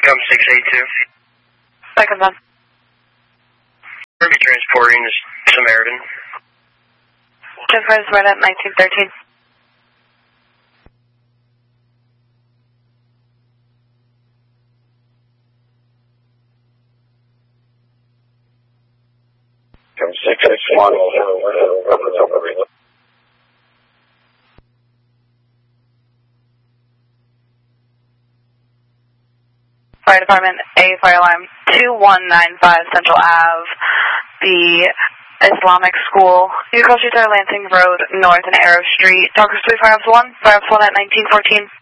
Come 682. Second on. We're going to be transporting this Samaritan. Transporting Samaritan at 1913. Come 661. Fire Department, A fire alarm 2195 Central Ave, the Islamic School. Vehicle shoots are Lansing Road, North and Arrow Street. Talkers 3 Fire Ops 1 at 1914.